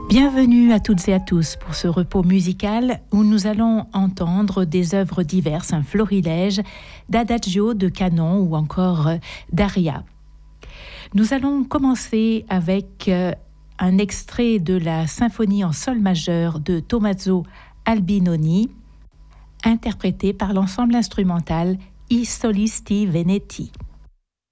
Bienvenue à toutes et à tous pour ce repos musical où nous allons entendre des œuvres diverses, un florilège d'adagio, de canon ou encore d'aria. Nous allons commencer avec un extrait de la symphonie en sol majeur de Tommaso Albinoni, interprété par l'ensemble instrumental I Solisti Veneti.